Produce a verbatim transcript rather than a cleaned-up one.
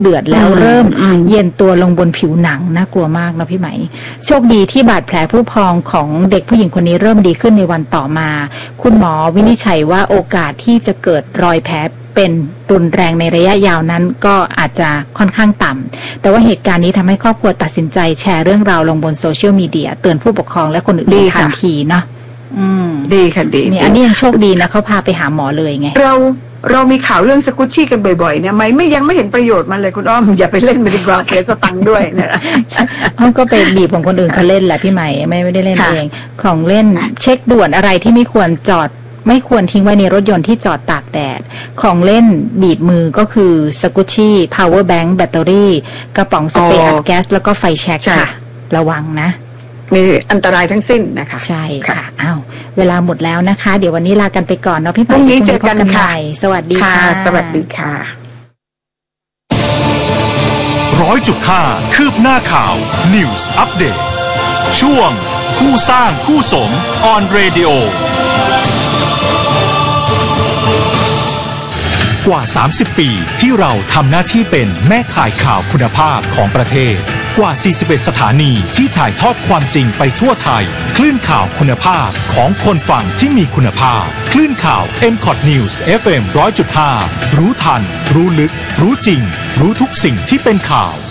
เดือดแล้วเริ่มเย็นตัวลงบนผิวหนังน่ากลัวมากนะพี่ไหมโชคดีที่บาดแผลผู้พองของเด็กผู้หญิงคนนี้เริ่มดีขึ้นในวันต่อมาคุณหมอวินิจฉัยว่าโอกาสที่จะเกิดรอยแผลเป็นรุนแรงในระยะยาวนั้นก็อาจจะค่อนข้างต่ำแต่ว่าเหตุการณ์นี้ทำให้ครอบครัวตัดสินใจแชร์เรื่องราวลงบนโซเชียลมีเดียเตือนผู้ปกครองและคนอื่นทันทีเนาะดีค่ะดีนี่อันนี้ยังโชคดีนะเขาพาไปหาหมอเลยไงเราเรามีข่าวเรื่องสกุชชี่กันบ่อยๆเนี่ยไม่ไม่ยังไม่เห็นประโยชน์มันเลยคุณอ้อมอย่าไปเล่นมันดีกว่าเสียสตังค์ด้วยนะเขาก็ไปบีบของคนอื่นเขาเล่นแหละพี่ใหม่ไม่ไม่ได้เล่นเองของเล่นเช็คด่วนอะไรที่ไม่ควรจอดไม่ควรทิ้งไว้ในรถยนต์ที่จอดตากแดดของเล่นบีบมือก็คือสกุชชี่พาวเวอร์แบงค์แบตเตอรี่กระป๋องสเปรย์อัดแก๊สแล้วก็ไฟแช็กค่ะระวังนะมีอันตรายทั้งสิ้นนะคะใช่ค่ะอ้าวเวลาหมดแล้วนะคะเดี๋ยววันนี้ลากันไปก่อนเนาะพี่พรุ่งนี้เจอกันค่ะสวัสดีค่ะสวัสดีค่ะร้อยจุดห้าคืบหน้าข่าว News Update ช่วงคู่สร้างคู่สม On Radio กว่าสามสิบปีที่เราทำหน้าที่เป็นแม่ข่ายข่าวคุณภาพของประเทศกว่าสี่สิบเอ็ดสถานีที่ถ่ายทอดความจริงไปทั่วไทยคลื่นข่าวคุณภาพของคนฟังที่มีคุณภาพคลื่นข่าว เอ็ม คอท News เอฟ เอ็ม หนึ่งร้อยจุดห้า รู้ทันรู้ลึกรู้จริงรู้ทุกสิ่งที่เป็นข่าว